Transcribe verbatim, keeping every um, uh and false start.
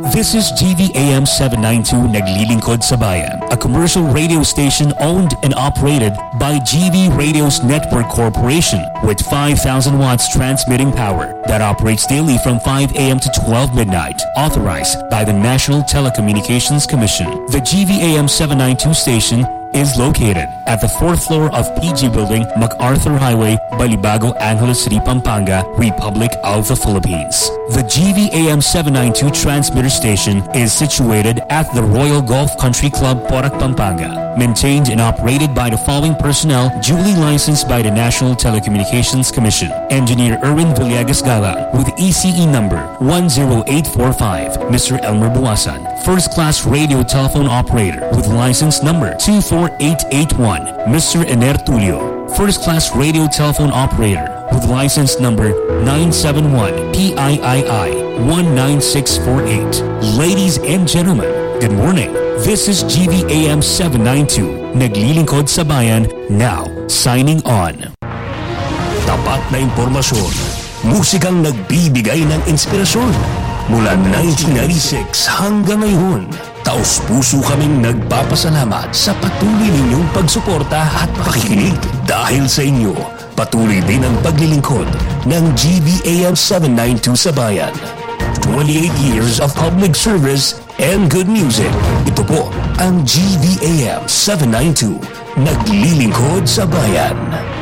This is G V A M seven ninety-two Naglilingkod sa Bayan, a commercial radio station owned and operated by G V Radios Network Corporation with five thousand watts transmitting power that operates daily from five a m to twelve midnight, authorized by the National Telecommunications Commission. The G V A M seven ninety-two station is located at the fourth floor of P G Building, MacArthur Highway, Balibago, Angeles City, Pampanga, Republic of the Philippines. The G V A M seven ninety-two transmitter station is situated at the Royal Golf Country Club, Porac, Pampanga. Maintained and operated by the following personnel duly licensed by the National Telecommunications Commission. Engineer Erwin Villegas Galang with E C E number one zero eight four five. Mister Elmer Buwasan, First Class Radio Telephone Operator with license number two four eight eight one. Mister Ener Tulio, First Class Radio Telephone Operator with license number nine seven one P I I I one nine six four eight. Ladies and gentlemen, good morning. This is G V A M seven ninety-two, Naglilingkod sa Bayan, now signing on. Tapat na impormasyon, musikang nagbibigay ng inspirasyon. Mula nineteen ninety-six hanggang ngayon, taos-puso kaming nagpapasalamat sa patuloy ninyong pagsuporta at pakikinig. Dahil sa inyo, patuloy din ang paglilingkod ng G V A M seven ninety-two sa Bayan. twenty-eight years of public service and good music. Ito po ang G V A M seven ninety-two, Naglilingkod sa Bayan.